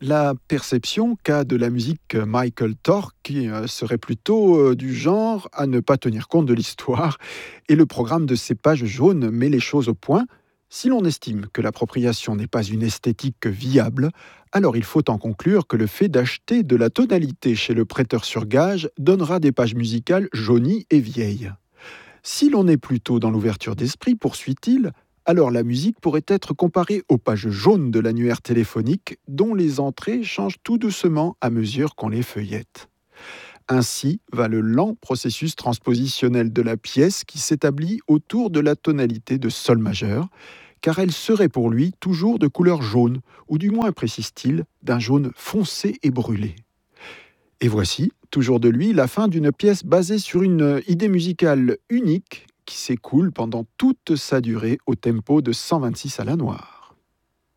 La perception qu'a de la musique Michael Tork qui serait plutôt du genre à ne pas tenir compte de l'histoire, et le programme de Cépage jaune met les choses au point. Si l'on estime que l'appropriation n'est pas une esthétique viable, alors il faut en conclure que le fait d'acheter de la tonalité chez le prêteur sur gage donnera des pages musicales jaunies et vieilles. Si l'on est plutôt dans l'ouverture d'esprit, poursuit-il, alors la musique pourrait être comparée aux pages jaunes de l'annuaire téléphonique dont les entrées changent tout doucement à mesure qu'on les feuillette. Ainsi va le lent processus transpositionnel de la pièce qui s'établit autour de la tonalité de sol majeur, car elle serait pour lui toujours de couleur jaune, ou du moins, précise-t-il, d'un jaune foncé et brûlé. Et voici, toujours de lui, la fin d'une pièce basée sur une idée musicale unique qui s'écoule pendant toute sa durée au tempo de 126 à la noire.